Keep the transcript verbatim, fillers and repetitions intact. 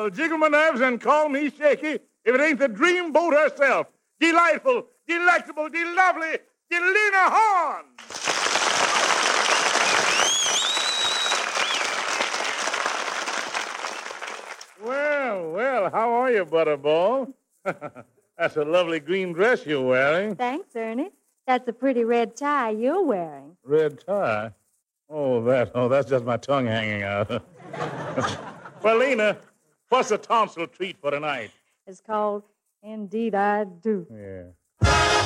Well, jiggle my nerves and call me shaky if it ain't the dreamboat herself. Delightful, delectable, de-lovely, Delina Horn. Well, well, how are you, Butterball? That's a lovely green dress you're wearing. Thanks, Ernie. That's a pretty red tie you're wearing. Red tie? Oh, that. Oh, that's just my tongue hanging out. Well, Lena, what's the tonsil treat for tonight? It's called Indeed I Do. Yeah.